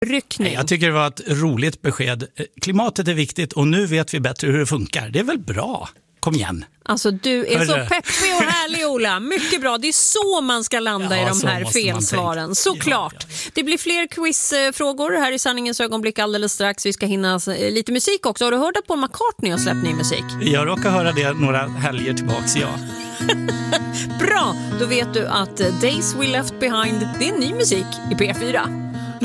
ryckning. Jag tycker det var ett roligt besked. Klimatet är viktigt och nu vet vi bättre hur det funkar. Det är väl bra? Kom igen. Alltså du är så peppig och härlig, Ola. Mycket bra. Det är så man ska landa i de här felsvaren. Såklart. Ja. Det blir fler quizfrågor här i Sanningens ögonblick alldeles strax. Vi ska hinna lite musik också. Har du hört att Paul McCartney har släppt ny musik? Jag råkar höra det några helger tillbaks, ja. Bra, då vet du att Days We Left Behind, det är ny musik i P4.